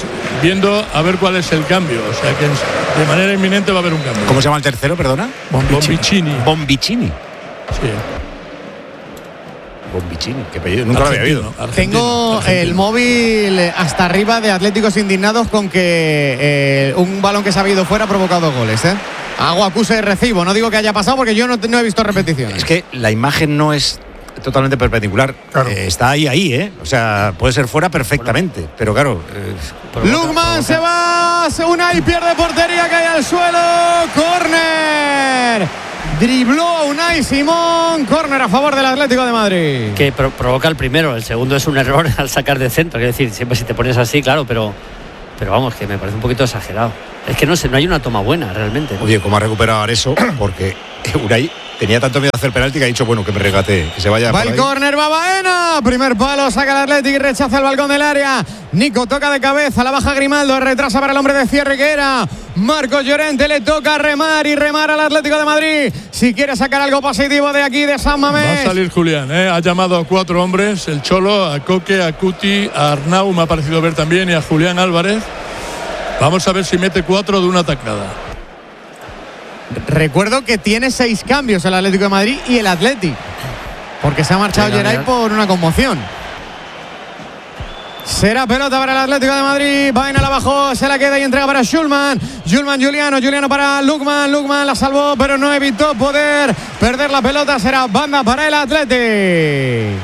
viendo a ver cuál es el cambio. O sea que de manera inminente va a haber un cambio. ¿Cómo se llama el tercero, perdona? Bombicini. Bombicini. Sí. Bombicini, que apellido, nunca Argentino, lo había oído. Tengo Argentino. el móvil hasta arriba de Atléticos indignados con que eh, un balón que se ha ido fuera ha provocado goles, ¿eh? Hago acuse de recibo, no digo que haya pasado porque yo no, no he visto repeticiones. Es que la imagen no es totalmente perpendicular. Claro. Eh, está ahí, ahí, ¿eh? O sea, puede ser fuera perfectamente. Bueno. Pero claro. Eh, Lukman se va, Unai pierde portería, cae al suelo. ¡Córner! Dribló a Unai Simón. Córner a favor del Atlético de Madrid. Que pro provoca el primero. El segundo es un error al sacar de centro. Quiero decir, siempre si te pones así, claro, pero. Pero vamos, que me parece un poquito exagerado. Es que no sé, no hay una toma buena realmente, ¿no? Oye, ¿cómo ha recuperado eso? Porque Unai tenía tanto miedo a hacer penalti que ha dicho, bueno, que me regate, que se vaya. Va el córner, va Baena. Primer palo, saca el Atlético y rechaza el balcón del área. Nico toca de cabeza, la baja Grimaldo, retrasa para el hombre de cierre que era Marcos Llorente. Le toca remar y remar al Atlético de Madrid. Si quiere sacar algo positivo de aquí, de San Mamés. Va a salir Julián, ¿eh? Ha llamado a cuatro hombres, el Cholo, a Coque, a Cuti, a Arnau, me ha parecido ver también, y a Julián Álvarez. Vamos a ver si mete cuatro de una taclada. Recuerdo que tiene seis cambios el Atlético de Madrid y el Atlético, porque se ha marchado Geray por una conmoción. Será pelota para el Atlético de Madrid. Baena la bajó, se la queda y entrega para Schulman. Schulman, Juliano, Juliano para Lukman. Lukman la salvó, pero no evitó poder perder la pelota. Será banda para el Atlético.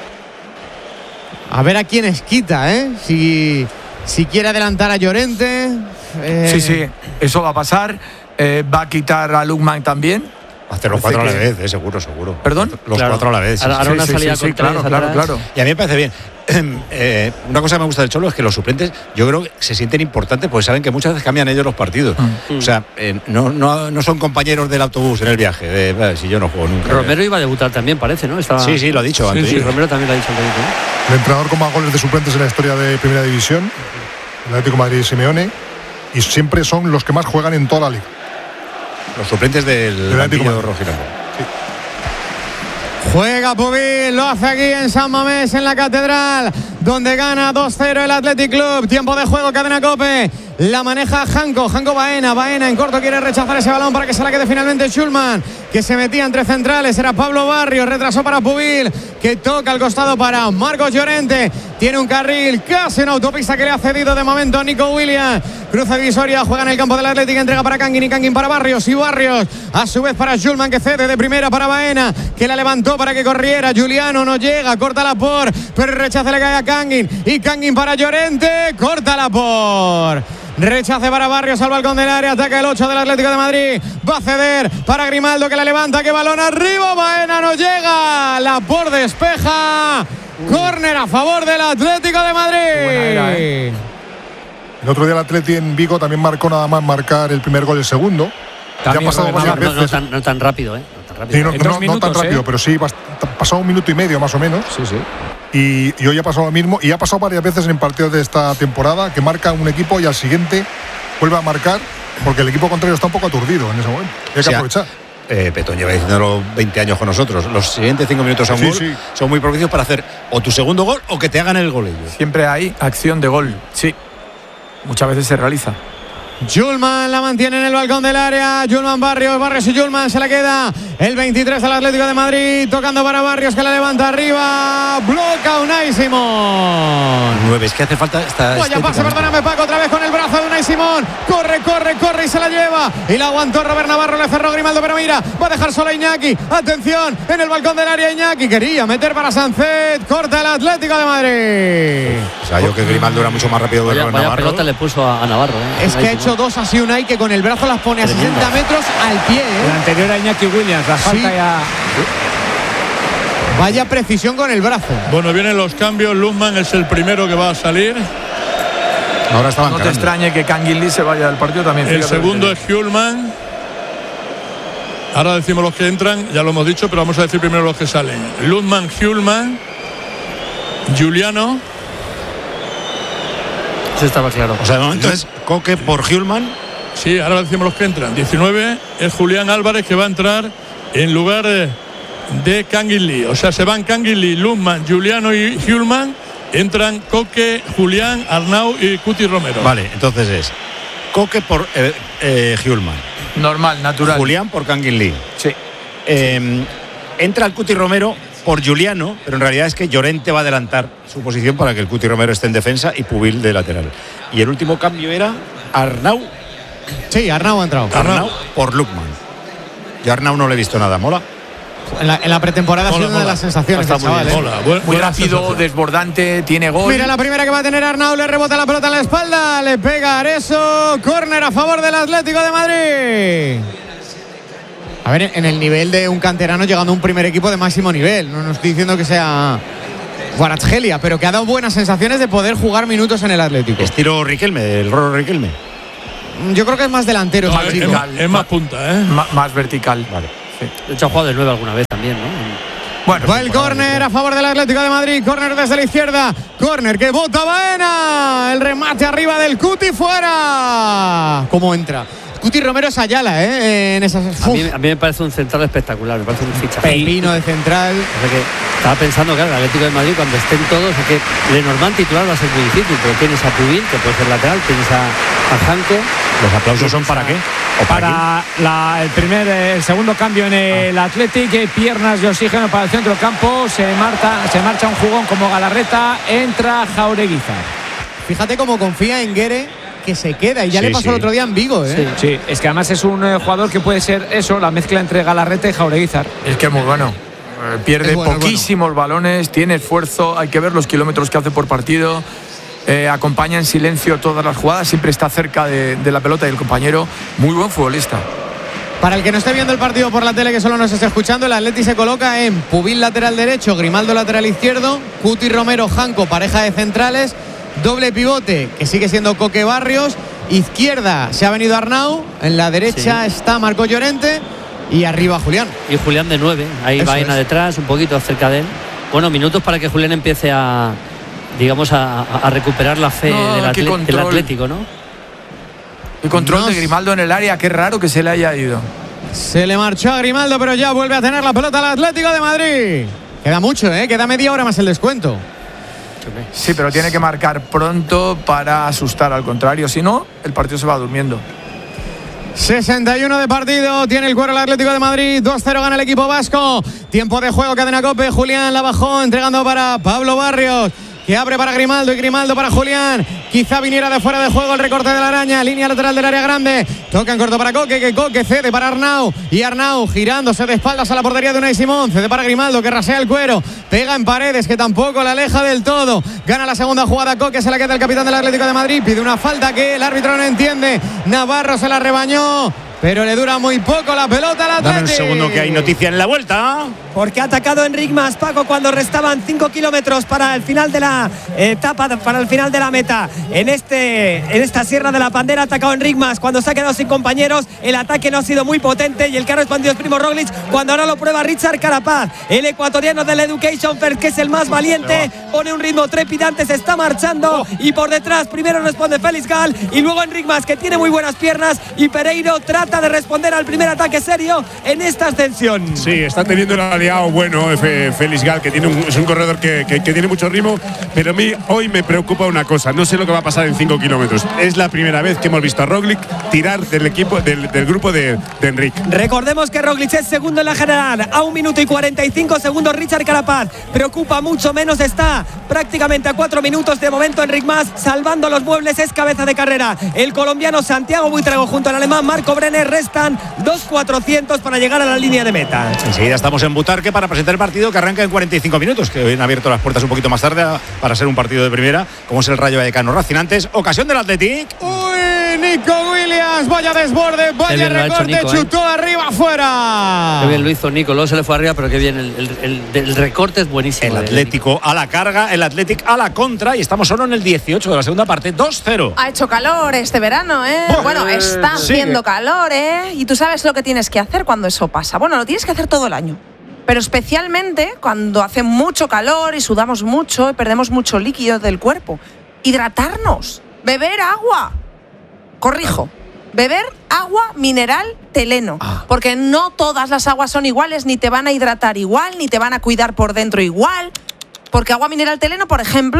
A ver a quiénes quita, ¿eh? Si, si quiere adelantar a Llorente. Eh... Sí, sí, eso va a pasar. Eh, va a quitar a Lukman también. Hacer los cuatro que... a la vez, eh, seguro, seguro. ¿Perdón? Los claro. cuatro a la vez. Ahora, sí, ahora sí, una sí, salida sí, con sí, tres claro, claro, atrás. claro. Y a mí me parece bien. Eh, una cosa que me gusta del Cholo es que los suplentes, yo creo que se sienten importantes porque saben que muchas veces cambian ellos los partidos. Mm. O sea, eh, no, no, no son compañeros del autobús en el viaje. De, eh, si yo no juego nunca. Romero eh. iba a debutar también, parece, ¿no? Estaba... Sí, sí, lo ha dicho sí, antes. Sí, Romero también lo ha dicho antes, ¿no? El entrenador con más goles de suplentes en la historia de Primera División, el Atlético de Madrid, Simeone, y siempre son los que más juegan en toda la liga. Los suplentes del banquillo rojiblanco. Sí. Juega Pubil, lo hace aquí en San Mamés, en la Catedral, donde gana dos cero el Athletic Club. Tiempo de juego, cadena COPE. La maneja Janko, Janko Baena. Baena en corto quiere rechazar ese balón para que se la quede finalmente Schulman, que se metía entre centrales. Era Pablo Barrios, retrasó para Pubil, que toca al costado para Marcos Llorente. Tiene un carril, casi una autopista que le ha cedido de momento Nico Williams. Cruza divisoria, juega en el campo del Atlético, entrega para Kangin y Kangin para Barrios. Y Barrios, a su vez para Schulman, que cede de primera para Baena, que la levantó para que corriera. Juliano no llega, corta la por, pero el rechace le cae a Kangin. Y Kangin para Llorente, corta la por. Rechace para Barrios al balcón del área. Ataca el ocho del Atlético de Madrid. Va a ceder para Grimaldo, que la levanta. Que balón arriba. Baena no llega. La por despeja. Córner a favor del Atlético de Madrid. Era, ¿eh? El otro día el Atlético en Vigo también marcó nada más marcar el primer gol, el segundo. También ya ha pasado no, varias no, veces. No, no, tan, no tan rápido, ¿eh? No tan rápido, sí, no, no, minutos, no tan rápido, ¿eh? pero sí, pasado un minuto y medio más o menos. Sí, sí. Y, y hoy ha pasado lo mismo. Y ha pasado varias veces en partidos de esta temporada que marca un equipo y al siguiente vuelve a marcar porque el equipo contrario está un poco aturdido en ese momento. Y hay que o sea, aprovechar. Eh, Petón lleva diciéndolo veinte años con nosotros. Los siguientes cinco minutos a un sí, gol sí. son muy propicios para hacer o tu segundo gol o que te hagan el gol ellos. Siempre hay acción de gol, sí. Muchas veces se realiza. Schulman la mantiene en el balcón del área. Schulman, Barrios, Barrios y Schulman. Se la queda el veintitrés al Atlético de Madrid. Tocando para Barrios, que la levanta arriba. Bloca Unai Simón. nueve, es que hace falta esta. Vaya pase, perdóname Paco, otra vez con el brazo de Unai Simón. Corre, corre, corre y se la lleva. Y la aguantó Robert Navarro, le cerró Grimaldo, pero mira, va a dejar solo a Iñaki. Atención, en el balcón del área Iñaki. Quería meter para Sánchez. Corta el Atlético de Madrid. O sea, yo que Grimaldo era mucho más rápido que vaya, Robert vaya Navarro. pelota le puso a, a Navarro. ¿eh? Es que ha hecho dos así Unai, que con el brazo las pone a sesenta metros al pie, ¿eh? El anterior a Iñaki Williams, la falta sí. ya. Vaya precisión con el brazo. Bueno, vienen los cambios. Lukman es el primero que va a salir. Ahora está No te extrañe que Kangin Lee se vaya del partido también. El segundo es Schulman. Ahora decimos los que entran, ya lo hemos dicho, pero vamos a decir primero los que salen. Lukman, Schulman, Juliano. Eso estaba claro. O sea, de momento es Coque por Schulman. Sí, ahora decimos los que entran. diecinueve es Julián Álvarez, que va a entrar en lugar de Kangin Lee. O sea, se van Kangin Lee, Lukman, Juliano y Schulman. entran Coque, Julián, Arnau y Cuti Romero. Vale, entonces es Coque por eh, eh, Hjulmand. Normal, natural. Julián por Kangin Lee. Sí. Eh, entra el Cuti Romero por Juliano, pero en realidad es que Llorente va a adelantar su posición para que el Cuti Romero esté en defensa y Pubil de lateral. Y el último cambio era Arnau. Sí, Arnau ha entrado. Arnau por Lukman. Yo a Arnau no le he visto nada, mola. En la, en la pretemporada ha sido una de las sensaciones del chaval, ¿eh? Mola, buen, muy rápido, sensación. Desbordante, tiene gol. Mira la primera que va a tener Arnau, le rebota la pelota en la espalda, le pega Areso, córner a favor del Atlético de Madrid. A ver, en el nivel de un canterano llegando a un primer equipo de máximo nivel, no, no estoy diciendo que sea Guarachgelia, pero que ha dado buenas sensaciones de poder jugar minutos en el Atlético. Estilo Riquelme, el Roro Riquelme. Yo creo que es más delantero. No, es, es, más, es más punta, ¿eh? M más vertical. Vale. De hecho, ha jugado de nueve alguna vez también, ¿no? Bueno, va el córner a favor del Atlético de Madrid. Córner desde la izquierda. Córner que bota Baena. El remate arriba del Cuti, fuera. ¿Cómo entra? Cuti Romero es Ayala, ¿eh? En esas... a, mí, a mí me parece un central espectacular. Me parece un fichaje. Pepino de central. O sea que estaba pensando, claro, el Atlético de Madrid, cuando estén todos, es que Lenormand titular va a ser muy difícil. Pero tienes a Pubil, que puede ser lateral. Tienes a, a Janko. ¿Los aplausos son para qué? ¿O para para la, el primer, el segundo cambio en el ah. Athletic, piernas de oxígeno para el centro del campo, se marcha, se marcha un jugón como Galarreta, entra Jaureguizar. Fíjate cómo confía en Guere, que se queda, y ya sí, le pasó sí. el otro día en Vigo, ¿eh? Sí, sí, es que además es un eh, jugador que puede ser eso, la mezcla entre Galarreta y Jaureguizar. Es que es muy bueno. Eh, pierde bueno, poquísimos bueno. balones, tiene esfuerzo, hay que ver los kilómetros que hace por partido. Eh, acompaña en silencio todas las jugadas, siempre está cerca de, de la pelota y el compañero, muy buen futbolista. Para el que no esté viendo el partido por la tele, que solo nos esté escuchando, el Atleti se coloca en Pubil lateral derecho, Grimaldo lateral izquierdo, Cuti Romero, Janko, pareja de centrales, doble pivote que sigue siendo Coque Barrios, izquierda se ha venido Arnau, en la derecha sí. está Marco Llorente y arriba Julián. Y Julián de nueve, ahí Eso Baena es. detrás, un poquito cerca de él. Bueno, minutos para que Julián empiece a digamos a, a recuperar la fe no, del, atle del Atlético, ¿no? El control no. de Grimaldo en el área, qué raro que se le haya ido. Se le marchó a Grimaldo, pero ya vuelve a tener la pelota al Atlético de Madrid. Queda mucho, ¿eh? Queda media hora más el descuento. Sí, pero tiene que marcar pronto para asustar al contrario, si no, el partido se va durmiendo. sesenta y uno de partido, tiene el cuero el Atlético de Madrid, dos cero gana el equipo vasco. Tiempo de juego, cadena Cope, Julián la bajó, entregando para Pablo Barrios, que abre para Grimaldo y Grimaldo para Julián. Quizá viniera de fuera de juego el recorte de la araña, línea lateral del área grande. Toca en corto para Coque, que Coque cede para Arnau. Y Arnau girándose de espaldas a la portería de Unai Simón. Cede para Grimaldo, que rasea el cuero. Pega en Paredes, que tampoco la aleja del todo. Gana la segunda jugada Coque, se la queda el capitán del Atlético de Madrid. Pide una falta que el árbitro no entiende. Navarro se la rebañó, pero le dura muy poco la pelota al Atlético. Dame un segundo que hay noticia en la vuelta. Porque ha atacado Enric Mas, Paco, cuando restaban cinco kilómetros para el final de la etapa, para el final de la meta. En, este, en esta Sierra de la Pandera ha atacado Enric Mas cuando se ha quedado sin compañeros. El ataque no ha sido muy potente y el que ha respondido es Primo Roglic, cuando ahora lo prueba Richard Carapaz. El ecuatoriano del Education First, que es el más valiente, pone un ritmo trepidante, se está marchando y por detrás primero responde Félix Gal y luego Enric Mas, que tiene muy buenas piernas, y Pereiro trata de responder al primer ataque serio en esta ascensión. Sí, está teniendo una bueno, Félix Gal, que tiene un, es un corredor que, que, que tiene mucho ritmo, pero a mí hoy me preocupa una cosa, no sé lo que va a pasar en cinco kilómetros. Es la primera vez que hemos visto a Roglic tirar del equipo, del, del grupo de, de Enric. Recordemos que Roglic es segundo en la general, a un minuto y cuarenta y cinco segundos Richard Carapaz. Preocupa mucho menos, está prácticamente a cuatro minutos de momento Enric Mas, salvando los muebles, es cabeza de carrera. El colombiano Santiago Buitrago junto al alemán Marco Brenner, restan dos cuatrocientos para llegar a la línea de meta. Enseguida estamos en Butarque para presentar el partido que arranca en cuarenta y cinco minutos, que hoy han abierto las puertas un poquito más tarde para ser un partido de primera, como es el Rayo Vallecano Racing. Antes, ocasión del Athletic. Uy, Nico Williams, vaya desborde, vaya recorte, Nico, chutó ¿eh? arriba, afuera. Qué bien lo hizo Nico, luego se le fue arriba, pero qué bien, el, el, el, el recorte es buenísimo. El Atlético a la carga, el Athletic a la contra, y estamos solo en el dieciocho de la segunda parte, dos cero. Ha hecho calor este verano, ¿eh? Oh, bueno, está sigue. haciendo calor, ¿eh? Y tú sabes lo que tienes que hacer cuando eso pasa. Bueno, lo tienes que hacer todo el año, pero especialmente cuando hace mucho calor y sudamos mucho y perdemos mucho líquido del cuerpo. Hidratarnos, beber agua. Corrijo, beber agua mineral Teleno, ah. porque no todas las aguas son iguales, ni te van a hidratar igual, ni te van a cuidar por dentro igual. Porque agua mineral Teleno, por ejemplo,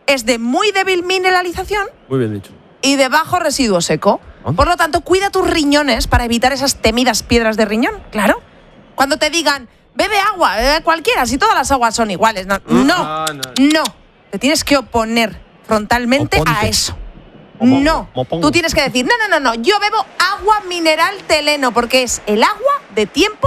es de muy débil mineralización. Muy bien dicho. Y de bajo residuo seco. Por lo tanto, cuida tus riñones para evitar esas temidas piedras de riñón. Claro. Cuando te digan, bebe agua, bebe cualquiera, si todas las aguas son iguales. No, no, no. no. Te tienes que oponer frontalmente Oponte. a eso. No. Tú tienes que decir, no, no, no, no. Yo bebo agua mineral Teleno porque es el agua de tiempo